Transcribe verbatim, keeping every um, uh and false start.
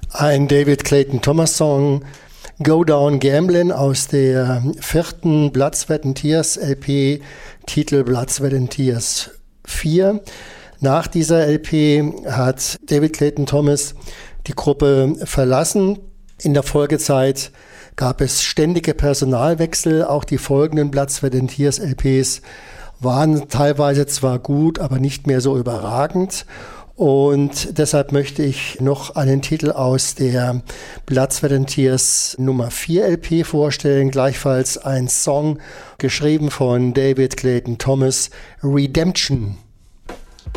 Ein David Clayton Thomas Song, Go Down Gamblin' aus der vierten Blood, Sweat and Tears L P, Titel Blood, Sweat and Tears vier. Nach dieser L P hat David Clayton Thomas die Gruppe verlassen. In der Folgezeit gab es ständige Personalwechsel. Auch die folgenden Blood, Sweat and Tears L Ps waren teilweise zwar gut, aber nicht mehr so überragend. Und deshalb möchte ich noch einen Titel aus der Blood, Sweat and Tears Nummer vier L P vorstellen. Gleichfalls ein Song geschrieben von David Clayton Thomas, Redemption.